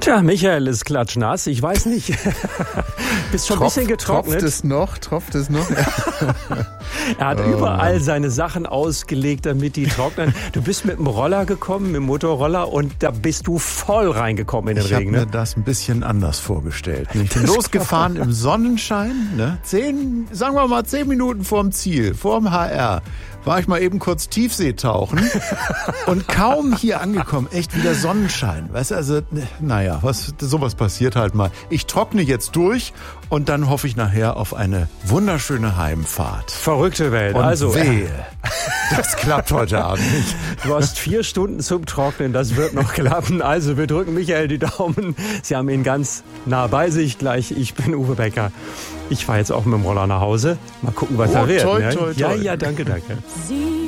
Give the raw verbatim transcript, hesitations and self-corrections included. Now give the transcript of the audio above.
Tja, Michael ist klatschnass, ich weiß nicht. Bist schon ein bisschen getrocknet. Tropft es noch? Tropft es noch? Er hat oh. überall seine Sachen ausgelegt, damit die trocknen. Du bist mit dem Roller gekommen, mit dem Motorroller, und da bist du voll reingekommen in den ich Regen. Ich habe ne? mir das ein bisschen anders vorgestellt. Ich bin losgefahren im Sonnenschein, ne? Zehn, sagen wir mal zehn Minuten vorm Ziel, vorm H R. War ich mal eben kurz Tiefseetauchen und kaum hier angekommen, echt wieder Sonnenschein. Weißt du, also, naja, was, sowas passiert halt mal. Ich trockne jetzt durch und dann hoffe ich nachher auf eine wunderschöne Heimfahrt. Verrückte Welt. Und also, wehe, das klappt heute Abend nicht. Du hast vier Stunden zum Trocknen, das wird noch klappen. Also, wir drücken Michael die Daumen. Sie haben ihn ganz nah bei sich gleich. Ich bin Uwe Becker. Ich fahre jetzt auch mit dem Roller nach Hause. Mal gucken, was oh, da wird. Toi, ne? toi, toi. Ja, ja, danke, danke. Sie